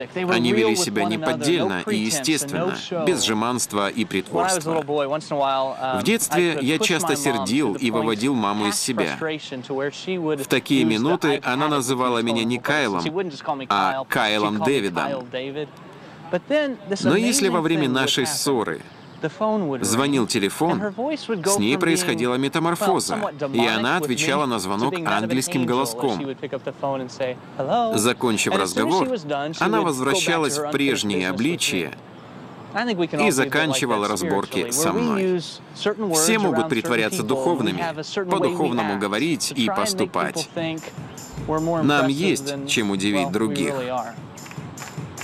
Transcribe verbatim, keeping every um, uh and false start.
Они вели себя неподдельно и естественно, без жеманства и притворства. В детстве я часто сердил и выводил маму из себя. В такие минуты она называла меня не Кайлом, а Кайлом Дэвидом. Но если во время нашей ссоры звонил телефон, с ней происходила метаморфоза, и она отвечала на звонок ангельским голоском. Закончив разговор, она возвращалась в прежнее обличие и заканчивала разборки со мной. Все могут притворяться духовными, по-духовному говорить и поступать. Нам есть чем удивить других.